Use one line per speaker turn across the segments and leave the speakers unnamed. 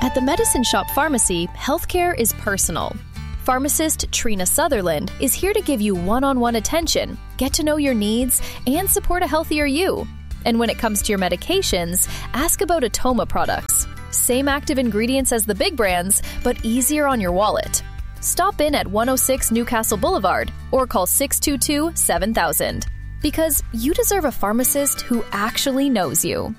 At the Medicine Shop Pharmacy, healthcare is personal. Pharmacist Trina Sutherland is here to give you one-on-one attention, get to know your needs, and support a healthier you. And when it comes to your medications, ask about Atoma products. Same active ingredients as the big brands, but easier on your wallet. Stop in at 106 Newcastle Boulevard or call 622-7000. Because you deserve a pharmacist who actually knows you.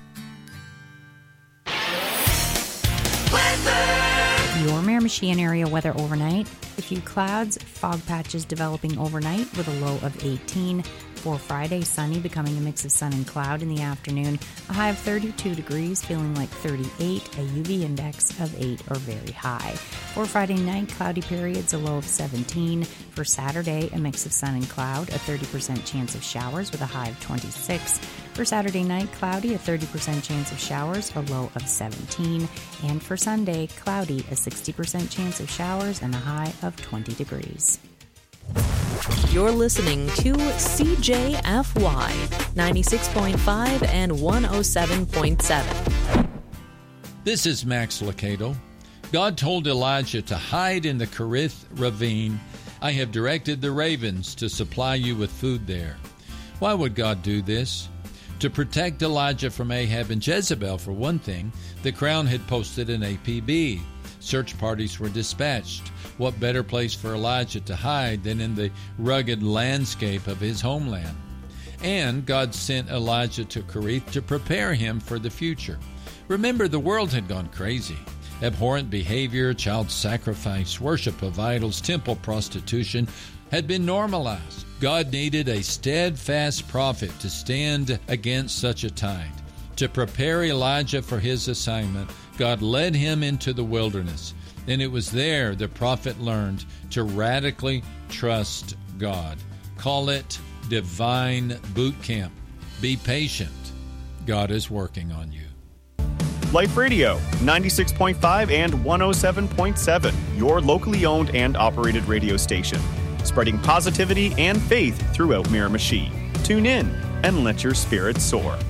Your Miramichi area weather overnight. A few clouds, fog patches developing overnight with a low of 18. For Friday, sunny, becoming a mix of sun and cloud in the afternoon. A high of 32 degrees, feeling like 38. A UV index of 8 or very high. For Friday night, cloudy periods, a low of 17. For Saturday, a mix of sun and cloud, a 30% chance of showers with a high of 26. For Saturday night, cloudy, a 30% chance of showers, a low of 17. And for Sunday, cloudy, a 60% chance of showers and a high of 20 degrees.
You're listening to CJFY 96.5 and 107.7.
This is Max Lucado. God told Elijah to hide in the Kerith ravine. I have directed the ravens to supply you with food there. Why would God do this? To protect Elijah from Ahab and Jezebel, for one thing. The Crown had posted an APB. Search parties were dispatched. What better place for Elijah to hide than in the rugged landscape of his homeland? And God sent Elijah to Kerith to prepare him for the future. Remember, the world had gone crazy. Abhorrent behavior, child sacrifice, worship of idols, temple prostitution had been normalized. God needed a steadfast prophet to stand against such a tide. To prepare Elijah for his assignment, God led him into the wilderness. And it was there the prophet learned to radically trust God. Call it divine boot camp. Be patient. God is working on you.
Life Radio, 96.5 and 107.7, your locally owned and operated radio station. Spreading positivity and faith throughout Miramichi. Tune in and let your spirit soar.